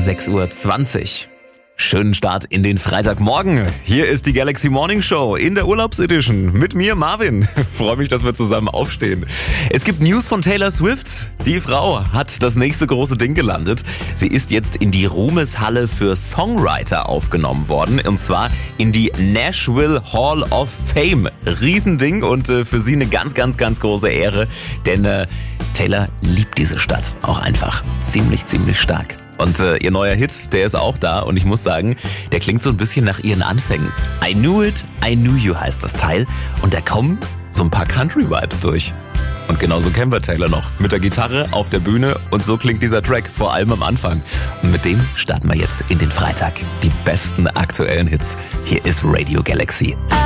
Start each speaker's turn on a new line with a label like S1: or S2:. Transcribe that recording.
S1: 6:20 Uhr. Schönen Start in den Freitagmorgen. Hier ist die Galaxy Morning Show in der Urlaubsedition mit mir, Marvin. Freue mich, dass wir zusammen aufstehen. Es gibt News von Taylor Swift. Die Frau hat das nächste große Ding gelandet. Sie ist jetzt in die Ruhmeshalle für Songwriter aufgenommen worden. Und zwar in die Nashville Hall of Fame. Riesending und für sie eine ganz, ganz, ganz große Ehre. Denn Taylor liebt diese Stadt auch einfach ziemlich, ziemlich stark. Und ihr neuer Hit, der ist auch da und ich muss sagen, der klingt so ein bisschen nach ihren Anfängen. I Knew It, I Knew You heißt das Teil und da kommen so ein paar Country-Vibes durch. Und genauso kennen wir Taylor noch, mit der Gitarre auf der Bühne und so klingt dieser Track, vor allem am Anfang. Und mit dem starten wir jetzt in den Freitag. Die besten aktuellen Hits. Hier ist Radio Galaxy.